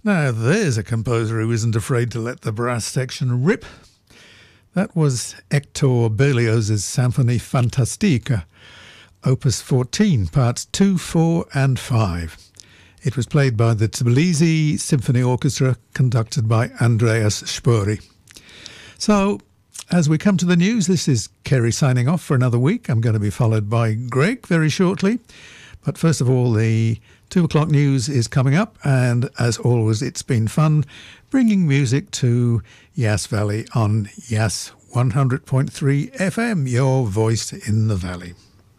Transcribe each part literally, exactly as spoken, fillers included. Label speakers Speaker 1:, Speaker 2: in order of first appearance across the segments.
Speaker 1: Now, there's a composer who isn't afraid to let the brass section rip. That was Hector Berlioz's Symphonie Fantastique, Opus fourteen, parts two, four and five. It was played by the Tbilisi Symphony Orchestra, conducted by Andreas Spory. So, as we come to the news, this is Kerry signing off for another week. I'm going to be followed by Greg very shortly. But first of all, the two o'clock news is coming up, and as always, it's been fun bringing music to Yass Valley on Yass one hundred point three F M, your voice in the valley.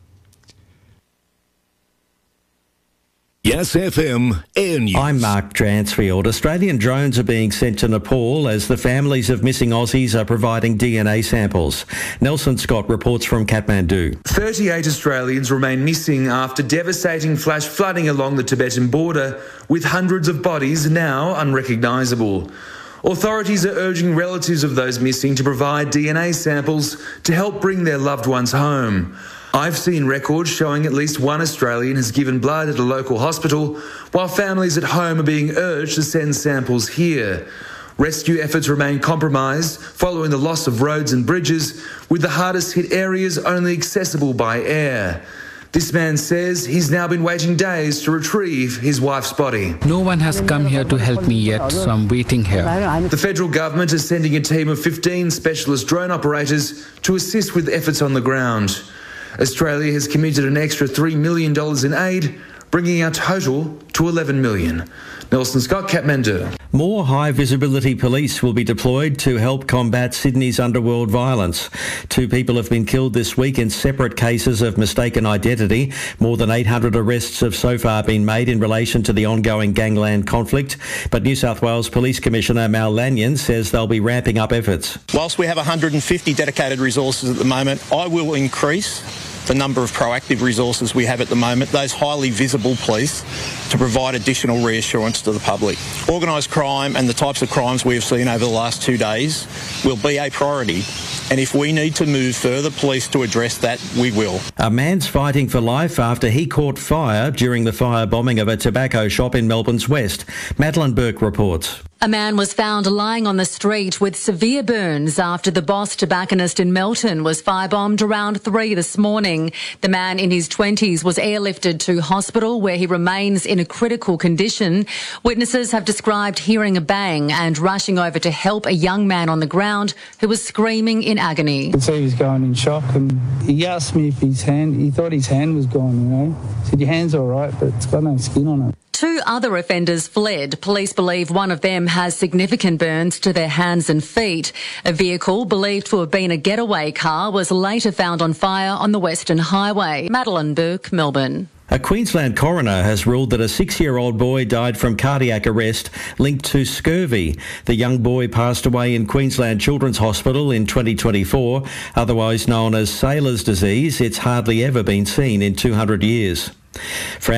Speaker 2: Yass F M Air News.
Speaker 3: I'm Mark Dransfield. Australian drones are being sent to Nepal as the families of missing Aussies are providing D N A samples. Nelson Scott reports from Kathmandu.
Speaker 4: thirty-eight Australians remain missing after devastating flash flooding along the Tibetan border, with hundreds of bodies now unrecognisable. Authorities are urging relatives of those missing to provide D N A samples to help bring their loved ones home. I've seen records showing at least one Australian has given blood at a local hospital, while families at home are being urged to send samples here. Rescue efforts remain compromised following the loss of roads and bridges, with the hardest hit areas only accessible by air. This man says he's now been waiting days to retrieve his wife's body.
Speaker 5: No one has come here to help me yet, so I'm waiting here.
Speaker 4: The federal government is sending a team of fifteen specialist drone operators to assist with efforts on the ground. Australia has committed an extra three million dollars in aid, bringing our total to eleven million dollars. Nelson Scott, Kathmandu.
Speaker 3: More high-visibility police will be deployed to help combat Sydney's underworld violence. Two people have been killed this week in separate cases of mistaken identity. More than eight hundred arrests have so far been made in relation to the ongoing gangland conflict. But New South Wales Police Commissioner Mal Lanyon says they'll be ramping up efforts.
Speaker 6: Whilst we have one hundred fifty dedicated resources at the moment, I will increase the number of proactive resources we have at the moment, those highly visible police, to provide additional reassurance to the public. Organised crime and the types of crimes we have seen over the last two days will be a priority, and if we need to move further police to address that, we will.
Speaker 3: A man's fighting for life after he caught fire during the firebombing of a tobacco shop in Melbourne's west. Madeline Burke reports.
Speaker 7: A man was found lying on the street with severe burns after the Boss tobacconist in Melton was firebombed around three this morning. The man in his twenties was airlifted to hospital where he remains in a critical condition. Witnesses have described hearing a bang and rushing over to help a young man on the ground who was screaming in agony.
Speaker 8: I could see he was going in shock, and he asked me if his hand, he thought his hand was gone, you know. He said, your hand's all right, but it's got no skin on it.
Speaker 7: Two other offenders fled. Police believe one of them has significant burns to their hands and feet. A vehicle believed to have been a getaway car was later found on fire on the Western Highway. Madeline Burke, Melbourne.
Speaker 3: A Queensland coroner has ruled that a six-year-old boy died from cardiac arrest linked to scurvy. The young boy passed away in Queensland Children's Hospital in twenty twenty-four, otherwise known as sailor's disease. It's hardly ever been seen in two hundred years.